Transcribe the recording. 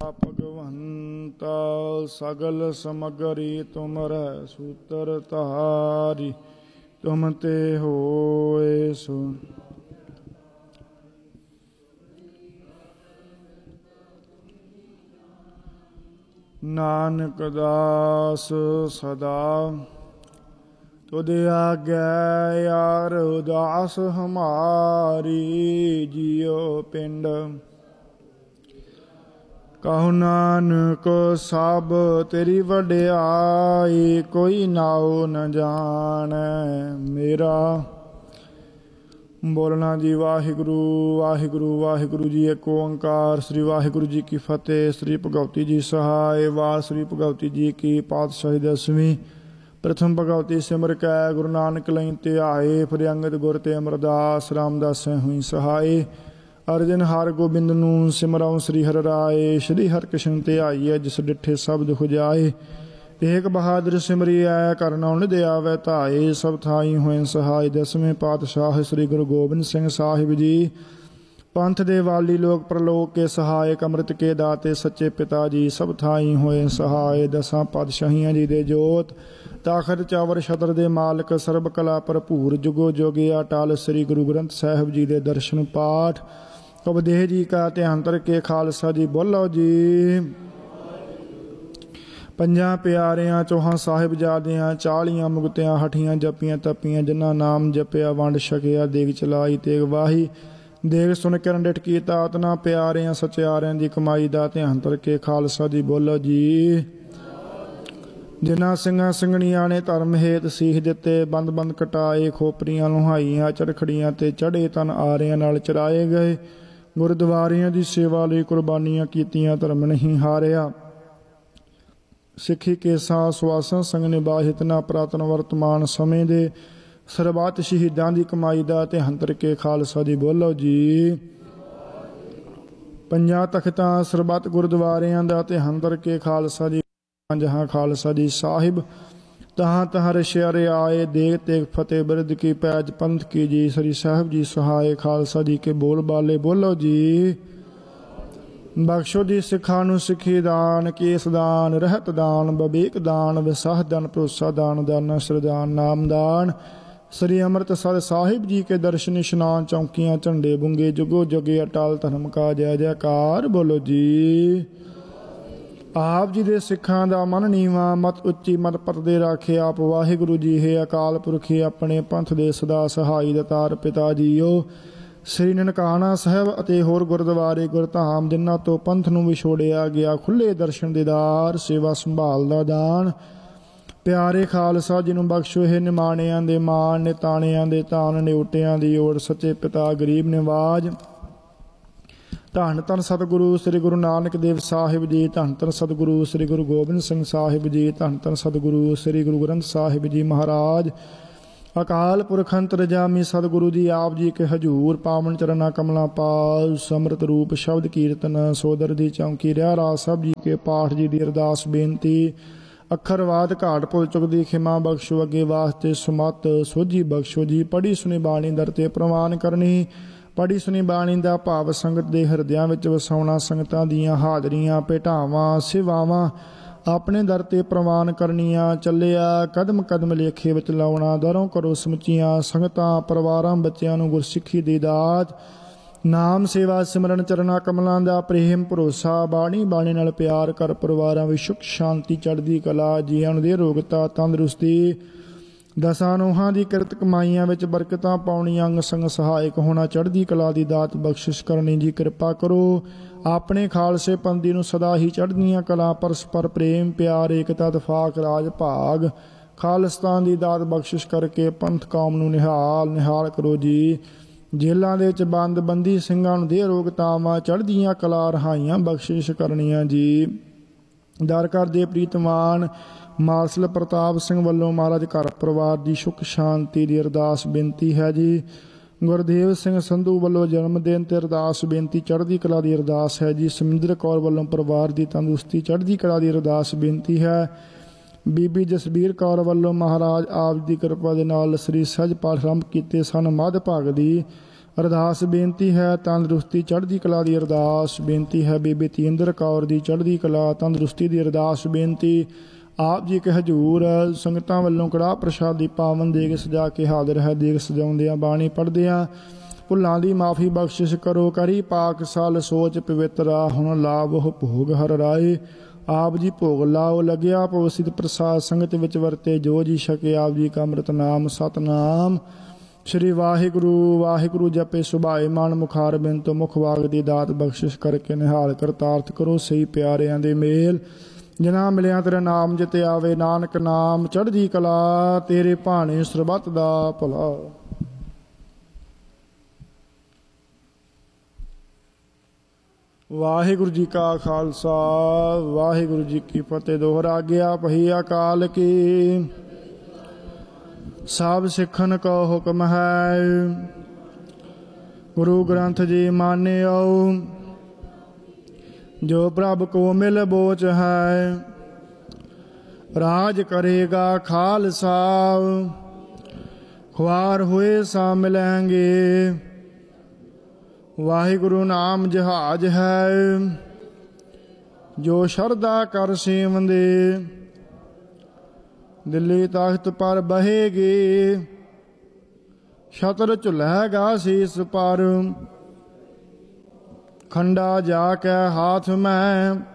ਭਗਵੰਤਾ ਸਗਲ ਸਮਗਰੀ ਤੁਮਰੈ ਸੂਤਰ ਧਾਰੀ ਤੁਮ ਤੇ ਹੋਏ ਸੋ। ਨਾਨਕ ਦਾਸ ਸਦਾ ਤੁਧ ਆਗੈ ਯਾਰ ਉਦਾਸ ਹਮਾਰੀ। ਜਿਉ ਪਿੰਡ ਕਹੁ ਨਾਨਕ ਸਭ ਤੇਰੀ ਵਡਿਆਈ, ਕੋਈ ਨਾਉ ਨ ਜਾਣੈ ਮੇਰਾ। ਬੋਲਣਾ ਜੀ ਵਾਹਿਗੁਰੂ ਵਾਹਿਗੁਰੂ ਵਾਹਿਗੁਰੂ ਜੀ। ਇੱਕ ਓੰਕਾਰ। ਸ੍ਰੀ ਵਾਹਿਗੁਰੂ ਜੀ ਕੀ ਫਤਿਹ। ਸ੍ਰੀ ਭਗਵਤੀ ਜੀ ਸਹਾਇ। ਵਾਰ ਸ੍ਰੀ ਭਗਵਤੀ ਜੀ ਕੀ ਪਾਤਸ਼ਾਹੀ ਦਸਵੀਂ। ਪ੍ਰਥਮ ਭਗਵਤੀ ਸਿਮਰ ਕੈ ਗੁਰੂ ਨਾਨਕ ਲਈ ਧਿਆਏ। ਫਿਰ ਅੰਗਦ ਗੁਰ ਤੇ ਅਮਰਦਾਸ ਰਾਮਦਾਸੈ ਹੋਈ ਸਹਾਏ। ਅਰਜਨ ਹਰ ਗੋਬਿੰਦ ਨੂੰ ਸਿਮਰਉ ਸ੍ਰੀ ਹਰਿ ਰਾਏ। ਸ਼੍ਰੀ ਹਰਿਕ੍ਰਿਸ਼ਨ ਧਿਆਈਐ ਜਿਸ ਡਿਠੇ ਸਭ ਦੁਖ ਜਾਏ। ਏਕ ਬਹਾਦਰ ਸਿਮਰਿਐ ਕਰ ਨਾਉ ਨਿਧ ਆਵੈ ਧਾਏ। ਸਭ ਥਾਈ ਹੋਏ ਸਹਾਇ। ਦਸਵੇਂ ਪਾਤਸ਼ਾਹ ਸ੍ਰੀ ਗੁਰੂ ਗੋਬਿੰਦ ਸਿੰਘ ਸਾਹਿਬ ਜੀ। ਪੰਥ ਦੇ ਵਾਲੀ ਲੋਕ ਪ੍ਰਲੋਕ ਕੇ ਸਹਾਇਕ, ਅੰਮ੍ਰਿਤ ਕੇ ਦਾਤੇ ਸੱਚੇ ਪਿਤਾ ਜੀ। ਸਭ ਥਾਈ ਹੋਏ ਸਹਾਇ। ਦਸਾਂ ਪਾਤਸ਼ਾਹੀਆਂ ਜੀ ਦੇ ਜੋਤ ਤਾਖਤ ਚਾਵਰ ਛਤਰ ਦੇ ਮਾਲਕ, ਸਰਬ ਕਲਾ ਭਰਪੂਰ ਜੁਗੋ ਜੋਗੀ ਅਟਲ। ਸ੍ਰੀ ਗੁਰੂ ਗ੍ਰੰਥ ਸਾਹਿਬ ਜੀ ਦੇ ਦਰਸ਼ਨ ਪਾਠ। ਉਪਦੇਸ਼ ਜੀ ਕਾ ਧਿਆਨ ਧਰ ਕੇ ਖਾਲਸਾ ਜੀ ਬੋਲੋ ਜੀ। ਪੰਜਾਂ ਪਿਆਰਿਆਂ ਚੌਹਾਂ ਸਾਹਿਬਜ਼ਾਦਿਆਂ 40 ਮੁਕਤਿਆਂ ਹਠੀਆਂ ਜਪੀਆਂ ਤਪੀਆਂ। ਜਿਨ੍ਹਾਂ ਨਾਮ ਜਪਿਆ ਵੰਡ ਛਕਿਆ ਦੇਗ ਚਲਾਈ ਤੇਗ ਵਾਹੀ। ਦੇਗ ਸੁਣ ਕਿਰਨ ਡਿਠ ਕੀ ਤਾਤ ਨਾ ਪਿਆਰਿਆਂ ਸਚਿਆਰਿਆਂ ਦੀ ਕਮਾਈ ਦਾ ਧਿਆਨ ਧਰ ਕੇ ਖਾਲਸਾ ਜੀ ਬੋਲੋ ਜੀ। ਜਿਨ੍ਹਾਂ ਸਿੰਘਾਂ ਸਿੰਘਣੀਆਂ ਨੇ ਧਰਮ ਹੇਤ ਸੀਖ ਦਿੱਤੇ, ਬੰਦ ਬੰਦ ਕਟਾਏ, ਖੋਪਰੀਆਂ ਲੁਹਾਈਆਂ, ਚਰਖੜੀਆਂ ਤੇ ਚੜ੍ਹੇ ਤਨ ਆਰਿਆਂ ਨਾਲ ਚਰਾਏ ਗਏ। ਗੁਰਦੁਆਰਿਆਂ ਦੀ ਸੇਵਾ ਲਈ ਕੁਰਬਾਨੀਆਂ ਕੀਤੀਆਂ, ਧਰਮ ਨਹੀਂ ਹਾਰਿਆ। ਸਿੱਖੀ ਕੇਸਾਂ ਸੁਆਸਾਂ ਸੰਗ ਨਿਭਾਹਿਤ ਨਾ ਪੁਰਾਤਨ ਵਰਤਮਾਨ ਸਮੇਂ ਦੇ ਸਰਬੱਤ ਸ਼ਹੀਦਾਂ ਦੀ ਕਮਾਈ ਦਾ ਧਿਆਨ ਧਰ ਕੇ ਖਾਲਸਾ ਜੀ ਬੋਲੋ ਜੀ। ਪੰਜਾਂ ਤਖਤਾਂ ਸਰਬੱਤ ਗੁਰਦੁਆਰਿਆਂ ਦਾ ਧਿਆਨ ਧਰ ਕੇ ਖਾਲਸਾ ਜੀ। ਜਹਾਂ ਖਾਲਸਾ ਜੀ ਸਾਹਿਬ ਤਹਾਂ ਤਹਾਂ ਰਸ਼ਿਆਰ ਆਏ। ਦੇਗ ਤੇਗ ਫਤਿਹ ਬਿਰਦ ਕੀ ਪੈਜ ਪੰਥ ਕੀ ਜੀ। ਸ੍ਰੀ ਸਾਹਿਬ ਜੀ ਸਹਾਏ। ਖਾਲਸਾ ਜੀ ਕੇ ਬੋਲ ਬਾਲੇ ਬੋਲੋ ਜੀ। ਬਖਸ਼ੋ ਜੀ ਸਿੱਖਾਂ ਨੂੰ ਸਿੱਖੀ ਦਾਨ, ਕੇਸ ਦਾਨ, ਰਹਿਤ ਦਾਨ, ਬਵੇਕ ਦਾਨ, ਵਿਸਾਹ ਦਾਨ, ਭਰੋਸਾ ਦਾਨ, ਦਾਨਾ ਸਰਦਾਨ, ਨਾਮ ਦਾਨ। ਸ੍ਰੀ ਅੰਮ੍ਰਿਤਸਰ ਸਾਹਿਬ ਜੀ ਕੇ ਦਰਸ਼ਨ ਇਸ਼ਨਾਨ, ਚੌਂਕੀਆਂ ਝੰਡੇ ਬੁੰਗੇ, ਜੁਗੋ ਜੁਗੇ ਅਟਲ ਧਰਮ ਕਾ ਜੈ ਜੈਕਾਰ ਬੋਲੋ ਜੀ। ਆਪ ਜੀ ਦੇ ਸਿੱਖਾਂ ਦਾ ਮਨ ਨੀਵਾਂ, ਮਤ ਉੱਚੀ, ਮਤ ਪਰਦੇ ਰਾਖੇ ਆਪ ਵਾਹਿਗੁਰੂ ਜੀ ਹੈ। ਅਕਾਲ ਪੁਰਖੀ ਆਪਣੇ ਪੰਥ ਦੇ ਸਦਾ ਸਹਾਈ ਦਾਤਾਰ ਪਿਤਾ ਜੀਓ। ਸ੍ਰੀ ਨਨਕਾਣਾ ਸਾਹਿਬ ਅਤੇ ਹੋਰ ਗੁਰਦੁਆਰੇ ਗੁਰਧਾਮ ਜਿਨ੍ਹਾਂ ਤੋਂ ਪੰਥ ਨੂੰ ਵਿਛੋੜਿਆ ਗਿਆ, ਖੁੱਲ੍ਹੇ ਦਰਸ਼ਨ ਦੀਦਾਰ, ਸੇਵਾ ਸੰਭਾਲ ਦਾ ਦਾਨ। ਪਿਆਰੇ ਖਾਲਸਾ ਜੀ ਨੂੰ ਬਖਸ਼ੋ ਇਹ ਨਿਮਾਣਿਆਂ ਦੇ ਮਾਣ, ਨਿਤਾਣਿਆਂ ਦੇ ਤਾਨ, ਨਿਉਟਿਆਂ ਦੀ ਓੜ, ਸੱਚੇ ਪਿਤਾ ਗਰੀਬ ਨਿਵਾਜ। ਧੰਨ ਧੰਨ ਸਤਿਗੁਰੂ ਸ੍ਰੀ ਗੁਰੂ ਨਾਨਕ ਦੇਵ ਸਾਹਿਬ ਜੀ। ਧੰਨ ਧੰਨ ਸਤਿਗੁਰੂ ਸ੍ਰੀ ਗੁਰੂ ਗੋਬਿੰਦ ਸਿੰਘ ਸਾਹਿਬ ਜੀ। ਧੰਨ ਧੰਨ ਸਤਿਗੁਰੂ ਸ੍ਰੀ ਗੁਰੂ ਗ੍ਰੰਥ ਸਾਹਿਬ ਜੀ ਮਹਾਰਾਜ। ਅਕਾਲ ਪੁਰਖ ਅੰਤਰਜਾਮੀ ਸਤਿਗੁਰੂ ਜੀ ਆਪ ਜੀ ਕੇ ਹਜੂਰ, ਪਾਵਨ ਚਰਨਾ ਕਮਲਾਂ ਪਾਲ, ਸਮਰਤ ਰੂਪ ਸ਼ਬਦ ਕੀਰਤਨ, ਸੋਦਰ ਦੀ ਚੌਂਕੀ ਰਹਿਰਾ ਸਾਹਿਬ ਜੀ ਕੇ ਪਾਠ ਜੀ ਦੀ ਅਰਦਾਸ ਬੇਨਤੀ। ਅੱਖਰਵਾਦ ਘਾਟ ਭੁੱਲ ਚੁੱਕ ਦੀ ਖਿਮਾ ਬਖਸ਼ੋ, ਅੱਗੇ ਵਾਸਤੇ ਸੁਮਤ ਸੋਝੀ ਬਖਸ਼ੋ ਜੀ। ਪੜ੍ਹੀ ਸੁਣੀ ਬਾਣੀ ਦਰ ਤੇ ਪ੍ਰਵਾਨ ਕਰਨੀ, ਪੜ੍ਹੀ ਸੁਣੀ ਬਾਣੀ ਦਾ ਭਾਵ ਸੰਗਤ ਦੇ ਹਿਰਦਿਆਂ ਵਿੱਚ ਵਸਾਉਣਾ। ਸੰਗਤਾਂ ਦੀਆਂ ਹਾਜ਼ਰੀਆਂ ਭੇਟਾਵਾਂ ਸੇਵਾਵਾਂ ਆਪਣੇ ਦਰ ਤੇ ਪ੍ਰਵਾਨ ਕਰਨੀਆਂ। ਚੱਲਿਆ ਕਦਮ ਕਦਮ ਲੇਖੇ ਵਿੱਚ ਲਾਉਣਾ। ਦਰੋਂ ਕਰੋ ਸਮੁੱਚੀਆਂ ਸੰਗਤਾਂ ਪਰਿਵਾਰਾਂ ਬੱਚਿਆਂ ਨੂੰ ਗੁਰਸਿੱਖੀ ਦੀ ਦਾਤ, ਨਾਮ ਸੇਵਾ ਸਿਮਰਨ ਚਰਨਾ ਕਮਲਾਂ ਦਾ ਪ੍ਰੇਮ ਭਰੋਸਾ। ਬਾਣੀ ਬਾਣੀ ਨਾਲ ਪਿਆਰ ਕਰ ਪਰਿਵਾਰਾਂ ਵਿੱਚ ਸੁੱਖ ਸ਼ਾਂਤੀ ਚੜ੍ਹਦੀ ਕਲਾ। ਜੀਆਂ ਨੂੰ ਦੇ ਰੋਗਤਾ ਤੰਦਰੁਸਤੀ। ਦਸਾਂ ਨੋਹਾਂ ਦੀ ਕਿਰਤ ਕਮਾਈਆਂ ਵਿੱਚ ਬਰਕਤਾਂ ਪਾਉਣੀਆਂ। ਅੰਗ ਸੰਗ ਸਹਾਇਕ ਹੋਣਾ, ਚੜ੍ਹਦੀ ਕਲਾ ਦੀ ਦਾਤ ਬਖਸ਼ਿਸ਼ ਕਰਨੀ ਜੀ। ਕਿਰਪਾ ਕਰੋ ਆਪਣੇ ਖਾਲਸੇ ਪੰਥੀ ਨੂੰ ਸਦਾ ਹੀ ਚੜ੍ਹਦੀਆਂ ਕਲਾ, ਪਰਸਪਰ ਪ੍ਰੇਮ ਪਿਆਰ, ਏਕਤਾ, ਇਤਫਾਕ, ਰਾਜ ਭਾਗ, ਖਾਲਿਸਤਾਨ ਦੀ ਦਾਤ ਬਖਸ਼ਿਸ਼ ਕਰਕੇ ਪੰਥ ਕੌਮ ਨੂੰ ਨਿਹਾਲ ਕਰੋ ਜੀ। ਜੇਲ੍ਹਾਂ ਦੇ ਵਿੱਚ ਬੰਦ ਬੰਦੀ ਸਿੰਘਾਂ ਨੂੰ ਦੇ ਰੋਗਤਾਵਾਂ, ਚੜ੍ਹਦੀਆਂ ਕਲਾ, ਰਹਾਈਆਂ ਬਖਸ਼ਿਸ਼ ਕਰਨੀਆਂ ਜੀ। ਦਰ ਕਰਦੇ ਪ੍ਰੀਤਮਾਨ ਮਾਰਸ਼ਲ ਪ੍ਰਤਾਪ ਸਿੰਘ ਵੱਲੋਂ ਮਹਾਰਾਜ ਘਰ ਪਰਿਵਾਰ ਦੀ ਸੁੱਖ ਸ਼ਾਂਤੀ ਦੀ ਅਰਦਾਸ ਬੇਨਤੀ ਹੈ ਜੀ। ਗੁਰਦੇਵ ਸਿੰਘ ਸੰਧੂ ਵੱਲੋਂ ਜਨਮ ਦਿਨ ਤੇ ਅਰਦਾਸ ਬੇਨਤੀ, ਚੜ੍ਹਦੀ ਕਲਾ ਦੀ ਅਰਦਾਸ ਹੈ ਜੀ। ਸਮਿੰਦਰ ਕੌਰ ਵੱਲੋਂ ਪਰਿਵਾਰ ਦੀ ਤੰਦਰੁਸਤੀ, ਚੜ੍ਹਦੀ ਕਲਾ ਦੀ ਅਰਦਾਸ ਬੇਨਤੀ ਹੈ। ਬੀਬੀ ਜਸਬੀਰ ਕੌਰ ਵੱਲੋਂ ਮਹਾਰਾਜ ਆਪ ਦੀ ਕਿਰਪਾ ਦੇ ਨਾਲ ਸ੍ਰੀ ਸਹਿਜ ਪਾਠ ਆਰੰਭ ਕੀਤੇ ਸਨ। ਮੱਧ ਭਾਗ ਦੀ ਅਰਦਾਸ ਬੇਨਤੀ ਹੈ ਤੰਦਰੁਸਤੀ ਚੜ੍ਹਦੀ ਕਲਾ ਦੀ ਅਰਦਾਸ ਬੇਨਤੀ ਹੈ ਬੀਬੀ ਤੇਂਦਰ ਕੌਰ ਦੀ ਚੜ੍ਹਦੀ ਕਲਾ ਤੰਦਰੁਸਤੀ ਦੀ ਅਰਦਾਸ ਬੇਨਤੀ ਆਪ ਜੀ ਕੇ ਹਜ਼ੂਰ ਸੰਗਤਾਂ ਵੱਲੋਂ ਕੜਾਹ ਪ੍ਰਸ਼ਾਦ ਦੀ ਪਾਵਨ ਦੇਗ ਸਜਾ ਕੇ ਹਾਜ਼ਰ ਹੈ। ਦੇਗ ਸਜਾਉਂਦਿਆਂ ਬਾਣੀ ਪੜ੍ਹਦਿਆਂ ਭੁੱਲਾਂ ਦੀ ਮਾਫੀ ਬਖਸ਼ਿਸ਼ ਕਰੋ ਕਰੀ ਪਾਕ ਸਾਲ ਸੋਚ ਪਵਿੱਤਰਾ ਹੁਣ ਲਾਭ ਉਹ ਭੋਗ ਹਰ ਰਾਏ। ਆਪ ਜੀ ਭੋਗ ਲਾਓ ਲੱਗਿਆ ਪਵਸਿਤ ਪ੍ਰਸਾਦ ਸੰਗਤ ਵਿੱਚ ਵਰਤੇ ਜੋ ਜੀ ਛਕੇ ਆਪ ਜੀ ਕਾ ਅੰਮ੍ਰਿਤ ਨਾਮ ਸਤਨਾਮ ਸ਼੍ਰੀ ਵਾਹਿਗੁਰੂ ਵਾਹਿਗੁਰੂ ਜਪੇ ਸੁਭਾਏ ਮਨ ਮੁਖਾਰ ਬਿੰਦ ਮੁਖ ਵਾਗ ਦੀ ਦਾਤ ਬਖਸ਼ਿਸ਼ ਕਰਕੇ ਨਿਹਾਲ ਕਰਤਾਰਥ ਕਰੋ ਸਹੀ ਪਿਆਰਿਆਂ ਦੇ ਮੇਲ ਜਿਨ੍ਹਾਂ ਮਿਲਿਆ ਤੇਰਾ ਨਾਮ ਜਿਤੇ ਆਵੇ ਨਾਨਕ ਨਾਮ ਚੜ੍ਹਦੀ ਕਲਾ ਤੇਰੇ ਭਾਣੇ ਸਰਬੱਤ ਦਾ ਭਲਾ। ਵਾਹਿਗੁਰੂ ਜੀ ਕਾ ਖਾਲਸਾ ਵਾਹਿਗੁਰੂ ਜੀ ਕੀ ਫਤਿਹ। ਦੋਹਰਾ ਗਿਆ ਪਹੀ ਅਕਾਲ ਕੀ ਸਭ ਸਿੱਖਣ ਕੋ ਹੁਕਮ ਹੈ ਗੁਰੂ ਗ੍ਰੰਥ ਜੀ ਮਾਨਿਓ ਜੋ ਪ੍ਰਭ ਕੋ ਮਿਲ ਬੋਚ ਹੈ ਰਾਜ ਕਰੇਗਾ ਖਾਲਸਾ ਖੁਆਰ ਹੋਏ ਸਾ ਮਿਲੈਂਗੇ। ਵਾਹਿਗੁਰੂ ਨਾਮ ਜਹਾਜ ਹੈ ਜੋ ਸ਼ਰਧਾ ਕਰ ਸੇਵੰਦੇ ਦਿੱਲੀ ਤਖਤ ਪਰ ਬਹੇਗੀ ਛਤਰ ਝੁਲੈਗਾ ਸੀਸ ਪਰ ਖੰਡਾ ਜਾ ਕੇ ਹਾਥ ਮੈਂ